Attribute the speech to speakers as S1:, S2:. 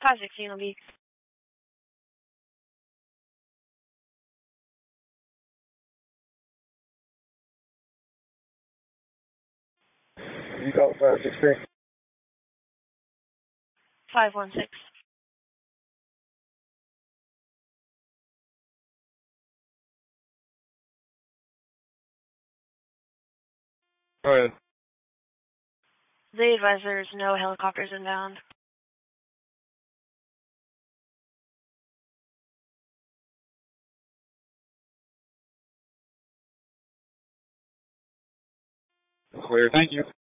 S1: 516 will be.
S2: You call 516?
S1: 516.
S2: Go ahead.
S1: The advisor is no helicopters inbound.
S2: Clear, thank you.